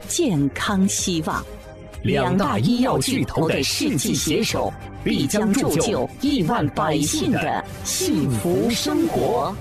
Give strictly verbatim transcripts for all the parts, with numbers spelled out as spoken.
健康希望。两大医药巨头的世纪携手，必将铸就亿万百姓的幸福生活。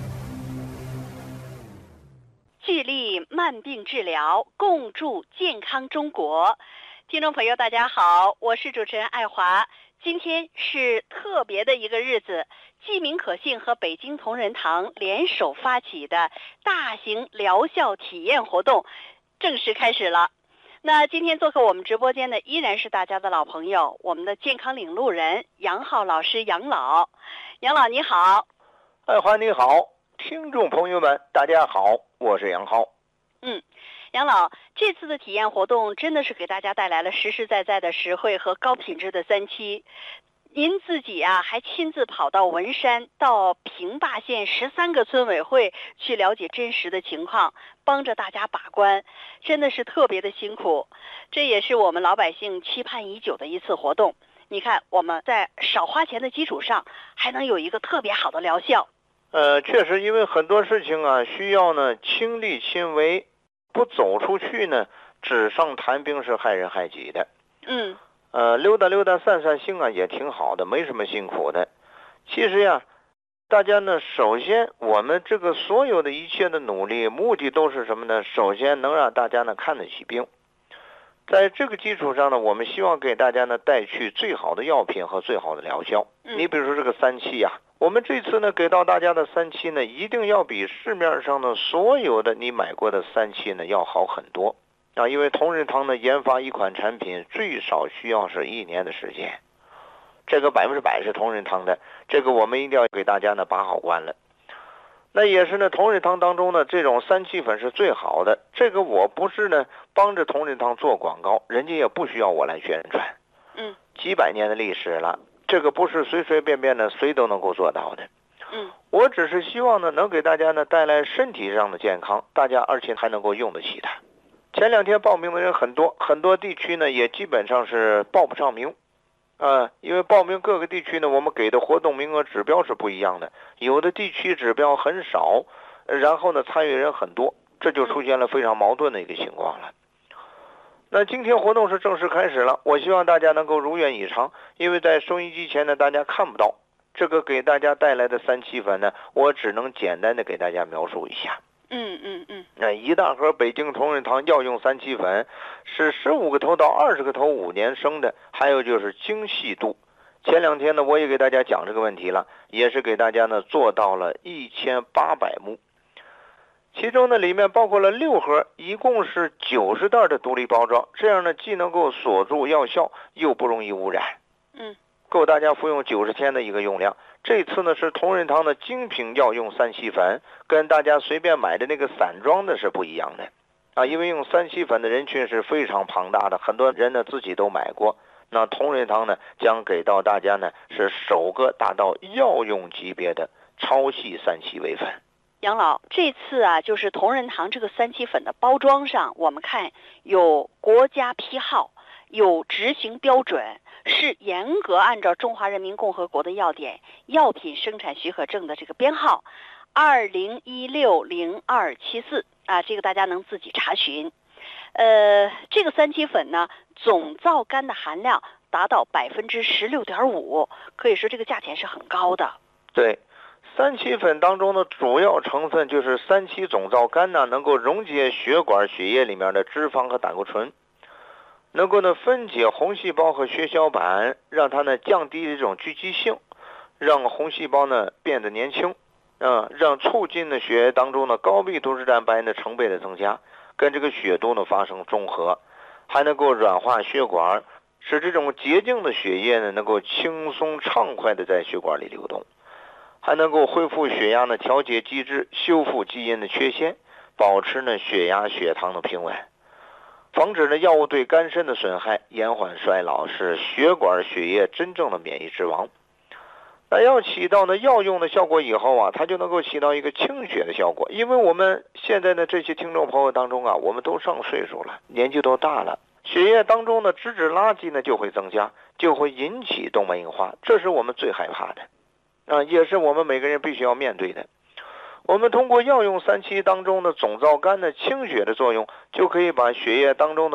聚力慢病治疗，共筑健康中国。听众朋友大家好，我是主持人爱华。今天是特别的一个日子，冀民可信和北京同仁堂联手发起的大型疗效体验活动正式开始了。那今天做客我们直播间的依然是大家的老朋友，我们的健康领路人杨浩老师杨老。杨老你好。 爱华你好，听众朋友们大家好，我是杨浩。 嗯，杨老，这次的体验活动真的是给大家带来了实实在在的实惠和高品质的三期。您自己啊，还亲自跑到文山，到平坝县十三个村委会去了解真实的情况，帮着大家把关，真的是特别的辛苦。这也是我们老百姓期盼已久的一次活动。你看，我们在少花钱的基础上，还能有一个特别好的疗效。 呃，确实，因为很多事情啊，需要呢亲力亲为，不走出去呢，纸上谈兵是害人害己的。 嗯。 呃，溜达溜达散散心啊，也挺好的，没什么辛苦的。其实呀，大家呢，首先我们这个所有的一切的努力，目的都是什么呢？首先能让大家呢看得起病，在这个基础上呢，我们希望给大家呢带去最好的药品和最好的疗效。 嗯、 你比如说这个三期呀、啊，我们这次呢给到大家的三期呢，一定要比市面上的所有的你买过的三期呢要好很多。啊，因为同仁堂呢研发一款产品最少需要是一年的时间，这个百分之百是同仁堂的，这个我们一定要给大家呢把好关了。那也是呢，同仁堂当中呢这种三七粉是最好的，这个我不是呢帮着同仁堂做广告，人家也不需要我来宣传。 嗯， 几百年的历史了，这个不是随随便便的谁都能够做到的。 嗯， 我只是希望呢能给大家呢带来身体上的健康，大家而且还能够用得起它。前两天报名的人很多，很多地区呢也基本上是报不上名，呃，因为报名各个地区呢，我们给的活动名额指标是不一样的，有的地区指标很少，然后呢参与人很多，这就出现了非常矛盾的一个情况了。那今天活动是正式开始了，我希望大家能够如愿以偿，因为在收音机前呢大家看不到这个给大家带来的三七粉呢，我只能简单的给大家描述一下。 嗯嗯嗯， 那一大盒北京同仁堂药用三七粉是十五个头到二十个头五年生的，还有就是精细度。前两天呢，我也给大家讲这个问题了，也是给大家呢做到了一千八百目。其中呢，里面包括了六盒，一共是九十袋的独立包装，这样呢既能够锁住药效，又不容易污染。 嗯， 够大家服用九十天的一个用量。这次呢是同仁堂的精品药用三七粉，跟大家随便买的那个散装的是不一样的啊，因为用三七粉的人群是非常庞大的，很多人呢自己都买过。那同仁堂呢将给到大家呢是首个达到药用级别的超细三七微粉。 杨老，这次啊就是同仁堂这个三七粉的包装上，我们看有国家批号，有执行标准，是严格按照中华人民共和国的药典药品生产许可证的这个编号二零一六零二七四啊，这个大家能自己查询。呃，这个三七粉呢，总皂苷的含量达到百分之十六点五，可以说这个价钱是很高的。 对，三七粉当中的主要成分就是三七总皂苷呢，能够溶解血管血液里面的脂肪和胆固醇。能够呢分解红细胞和血小板，让它呢降低这种聚集性，让红细胞呢变得年轻，啊，让促进呢血液当中的高密度脂蛋白呢成倍的增加，跟这个血毒呢发生中和，还能够软化血管，使这种洁净的血液呢能够轻松畅快的在血管里流动，还能够恢复血压呢调节机制，修复基因的缺陷，保持呢血压血糖的平稳。防止呢药物对肝肾的损害，延缓衰老，是血管血液真正的免疫之王。那要起到呢药用的效果以后啊，它就能够起到一个清血的效果。因为我们现在的这些听众朋友当中啊，我们都上岁数了，年纪都大了，血液当中的脂质垃圾呢就会增加，就会引起动脉硬化，这是我们最害怕的啊，也是我们每个人必须要面对的。我们通过药用三七当中的总皂苷的清血的作用，就可以把血液当中的